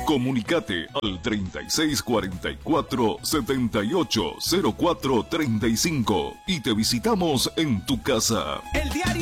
Comunicate al 3644-780435 y te visitamos en tu casa. El diario